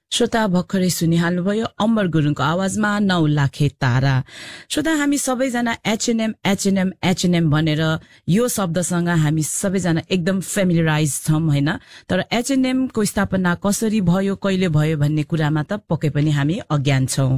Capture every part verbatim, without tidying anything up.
श्रोता भर्खरै सुनिहाल्नुभयो अमर गुरुङको आवाजमा नौ लाखे तारा। श्रोता हामी सबैजना एचएनएम एचएनएम एचएनएम भनेर यो शब्दसँग हामी सबैजना एकदम फेमिलियराइज छौं हैन, तर एचएनएम को स्थापना कसरी भयो कहिले भयो भन्ने कुरामा त पक्कै पनि हामी अज्ञान छौं।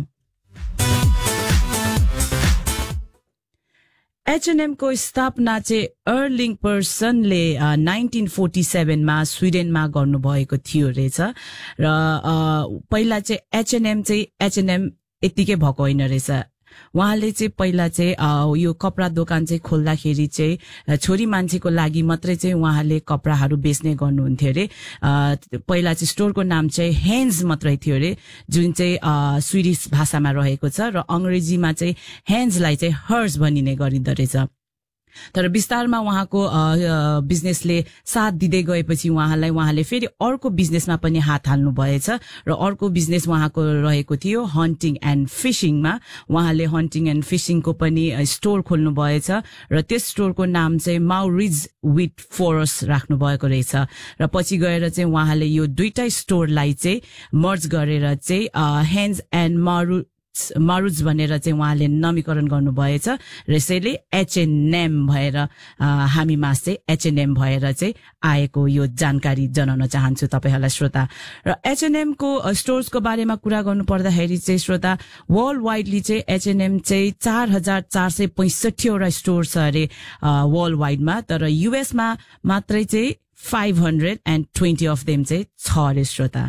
एचएनएम को स्थापना चाहिँ अर्लिङ पर्सनले नाइन्टीन फोर्टी सेभेन मा स्विडेनमा गर्नुभएको थियो रहेछ र पहिला चाहिँ एचएनएम चाहिँ एचएनएम यतिकै भएको होइन रहेछ। उहाँले चाहिँ पहिला चाहिँ यो कपडा दोकान चाहिँ खोल्दाखेरि चाहिँ छोरी मान्छेको लागि मात्रै चाहिँ उहाँले कपडाहरू बेच्ने गर्नुहुन्थ्यो अरे। पहिला चाहिँ स्टोरको नाम चाहिँ हेन्ज मात्रै थियो अरे, जुन चाहिँ स्विडिश भाषामा रहेको छ र अंग्रेजीमा चाहिँ हेन्जलाई चाहिँ हर्स भनिने गरिँदो रहेछ। तर विस्तारमा उहाँको बिजनेसले साथ दिँदै गएपछि उहाँलाई उहाँले फेरि अर्को बिजनेसमा पनि हात हाल्नु भएछ र अर्को बिजनेस उहाँको रहेको थियो हन्टिङ एन्ड फिशिङमा। उहाँले हन्टिङ एन्ड फिशिङको पनि स्टोर खोल्नु भएछ र त्यस स्टोरको नाम चाहिँ माउरिज विथ फोरस राख्नु भएको रहेछ र पछि गएर चाहिँ उहाँले यो दुईटा स्टोरलाई चाहिँ मर्ज गरेर चाहिँ हेन्ज एन्ड मारु मारुज भनेर चाहिँ उहाँले नामीकरण गर्नुभएछ र यसैले एचएनएम भएर हामी मास चाहिँ एचएनएम भएर चाहिँ आएको यो जानकारी जनाउन चाहन्छु तपाईहरुलाई श्रोता। र एचएनएम को स्टोर्सको बारेमा कुरा गर्नु पर्दाखेरि चाहिँ श्रोता वर्ल्ड वाइडली चाहिँ एचएनएम चाहिँ चार हजार चार सय पैंसठी वटा स्टोर छ अरे वर्ल्ड वाइडमा, तर युएसमा मात्रै चाहिँ five hundred and twenty of them चाहिँ छ अरे श्रोता।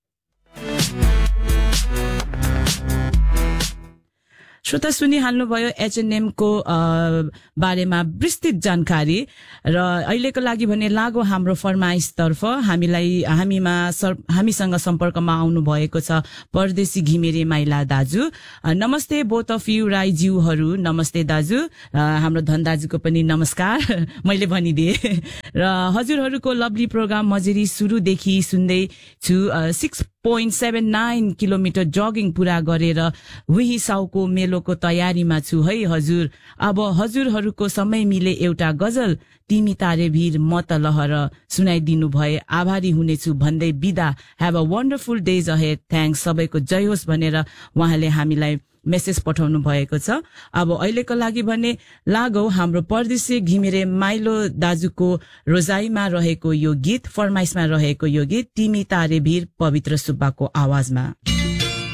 श्रोता सुनिहाल्नुभयो एचएनएम को बारेमा विस्तृत जानकारी र अहिलेको लागि भने लागो हाम्रो फरमाइश तर्फ हामीलाई हामीमा हामीसँग सम्पर्कमा आउनु भएको छ परदेशी घिमिरे माइला दाजु। नमस्ते बोथ अफ यु राईज्यूहरू, नमस्ते दाजु। हाम्रो धन दाजुको पनि नमस्कार मैले भनिदिए र हजुरहरूको लभली प्रोग्राम मजेरी सुरुदेखि सुन्दै छु। Six point seven nine kilometre jogging पूरा गरेर विही साउको मेलोको तयारीमा छु है हजुर। अब हजुरहरूको समय मिले एउटा गजल तिमी तारे भीर म त लहर सुनाइदिनु भए आभारी हुनेछु भन्दै बिदा। Have a wonderful days ahead, thanks. सबैको जय होस् भनेर उहाँले हामीलाई मेसेज पठाउनु भएको छ। अब अहिलेको लागि भने लागौ हाम्रो परदेशी घिमिरे माइलो दाजुको रोजाइमा रहेको यो गीत, फरमाइशमा रहेको यो गीत तिमी तारे भीर पवित्र सुब्बाको आवाजमा।